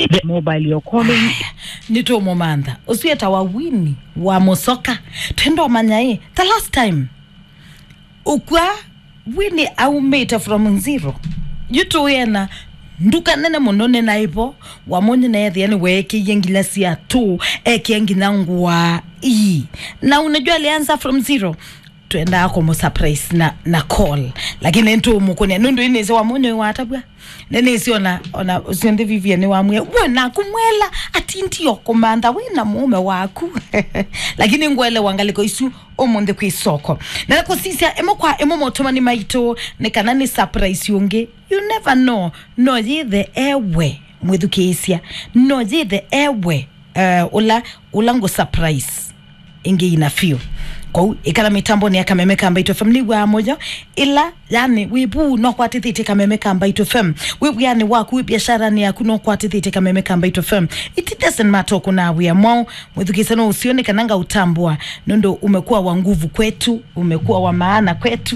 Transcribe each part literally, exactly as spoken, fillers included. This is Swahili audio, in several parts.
The mobile you're calling. Nito momanda. Usieta wa wini wa mosoka. Tendo manyae. The last time. Ukwa wini au mate from zero. Yutu wena. Nduka nene monone na ipo. Wamonye na yethi yani weke yengila siya tu. Eke yengina nguwa ii. Na unajua alianza from zero. Tuenda ako mo surprise na na call lakini nto mukone nundu ineze wa monyo wa atabwa nene isi ona ona usiende vivia ni wa mwe wena kumwela atinti yokomanda wena mume waku lakini ngwele wangaliko isu omonde kwisoko na ko sisia emo kwa emo motoma ni maito ne kanani surprise yonge you never know no ye the ewe mwedukisia no ye the ewe uh, ula ulango surprise inge ina feel kwa ikala mitambo ni akameme kamba ito fem ni wa moja ila yani wibu no kwa tithiti kameme kamba ito fem wibu yani waku biashara ni akuno kwa tithiti kameme kamba ito fem it doesn't matter kuna we mo mwithukisa no usione kananga utambua nondo umekuwa wa nguvu kwetu umekuwa wa maana kwetu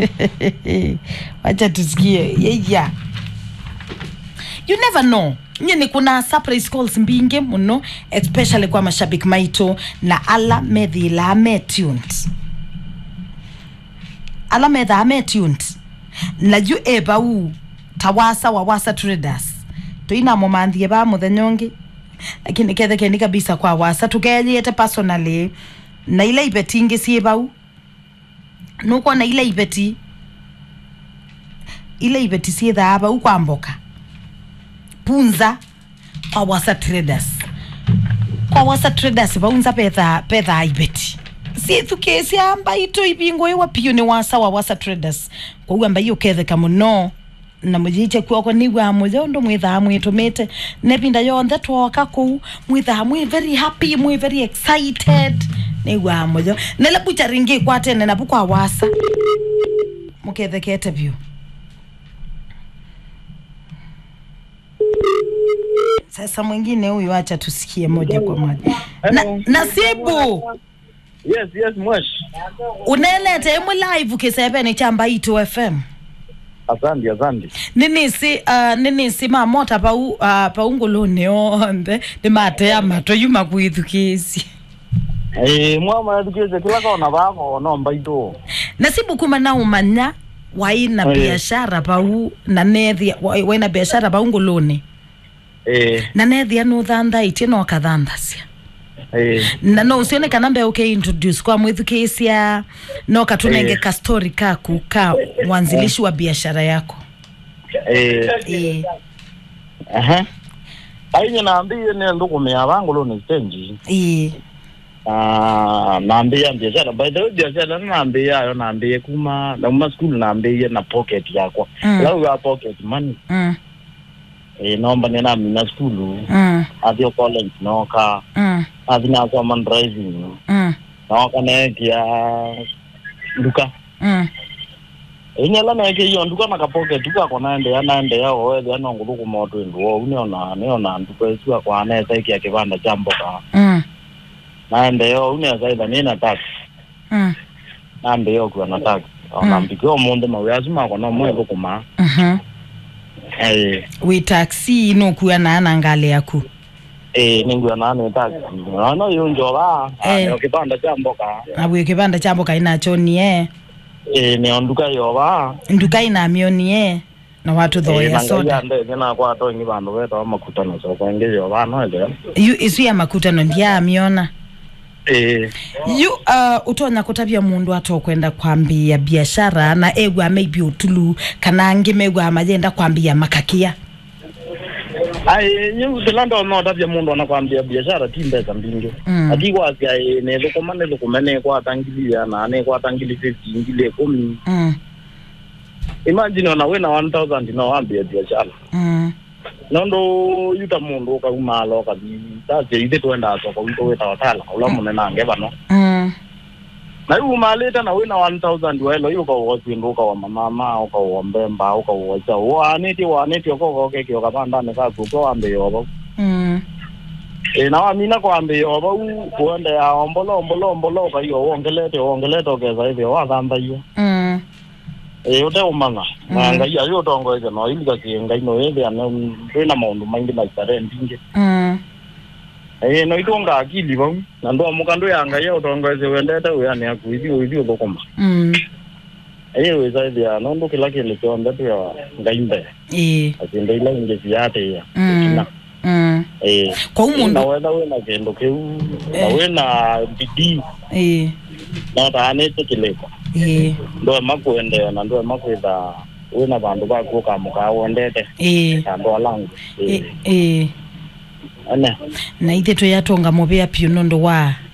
wacha tusikie yeah you never know nyini kuna surprise calls mbinge muno especially kwa mashabiki maito na ala medhi la metuned ala medha ametuned na ju eba u tawasa wa wasa traders to ina momandie ba muthenyongi lakini kethe keni kabisa kwa wasa tukeliete personally na ile ibeti ngisi eba u nuko na ile ibeti ile ibeti si dha aba u kwa mboka punza kwa wasa traders kwa wasa traders baunza petha petha ibeti si tukesi amba ito ibingo ewa piyo ni wasa wa wasa traders kwa uamba iyo kethe kamo no na mujiche kwa kwa niwa moja ndo mwitha hamu itumete nepinda yonde tuwaka kou mwitha hamu very happy mwe very excited niwa moja nela bucha ringi kwa tene na bukwa wasa mukethe kete view sasa mwingine huyu acha tusikie moja kwa moja na, Nasibu yes yes mwash unelete emu live kisebe ni chamba ito F M asante asante nini si uh, nini si mamota pa u, uh, pa ungolone onde de mate ya mato yuma kuithukisi eh mwama tukeze kila kona bako no mbaito Nasibu kuma na umanya waina biashara pa u na nethi waina biashara pa ungolone eh na nethi anu thanda itino kathandasia eh na no usione kanambe okay introduce kwa mwithukisia no katunenge ka story kaku ka mwanzilishi wa biashara yako eh eh aha aina naambie ne ndukume abangolone stage eh ah naambia biashara by the way biashara naambia yo naambie kuma na uma school naambie na pocket yako lao ya pocket money mm eh naomba nena mina school mm adio college no ka mm adina kwa man driving mm no kana kia duka mm inyala na ke yo duka na ka pocket duka kona ende yana ende yao wewe yana nguluku moto ndo uniona niona duka sio kwa na sai kia kibanda jambo ka mm na ende yo unia zaida nina tax mm na ende yo kwa na tax na mbikio monde mawazima kwa na mwe kuma mhm eh we taxi no kuya na anangale yaku eh ningu na na tax no yo njoba eh kibanda jambo ka abwe kibanda jambo ka ina choni eh eh ni onduka yo ba nduka ina mioni eh na watu dho ya soda ndio na kwa to ngi bandu weto makutano so kwa ngi yo ba no ile yu isu ya makutano ndia amiona eh yu uh, utonya kutabia mundu atokwenda kwambia biashara na egwa maybe utulu kana ngimegwa amajenda kwambia makakia ai nyu tilando no tabia mundu anakwambia biashara timbe za mbinge mm. ati kwa sia ne lokomane lokomane kwa tangilia na ne kwa tangili fifty ngile kumi mm. imagine ona wena one thousand no ambia biashara mm. nondo yuta mundu ka umalo ka bi ta je ide twenda to ko ito weta watala ula mune nange bano mm. na yu maleta na wena one thousand welo yu ko wozindu ka wa mama ka wa mbemba ka wa cha wa niti wa niti ko ko ke ke ka banda ne ka ku ko ambe yobo mm. e na amina ko ambe yobo ku ende ya ombolo ombolo ombolo ka yo ongelete ongelete ke za hivi wa gamba hiyo mm. eh uta umanga na ngai ayo tongo ije no ili ka ngai no ende ana ndina maundu maingi na tare ndinge mm eh no itonga akili ba na ndo amukando ya ngai yo tongo ije wendete uya ne akuithi uithi ubokoma mm eh weza dia no ndo kila kile cho ndatu ya ngai mbe eh atinda ila inge siate ya mm mm eh kwa umundu na wenda wena kendo ke na wena bidii eh na taanete kileko eh ndo makwende na ndo makwenda wena bandu bakuka muka wendete eh ndo alangu eh eh ana na ithe to yatonga mobea pio nondo wa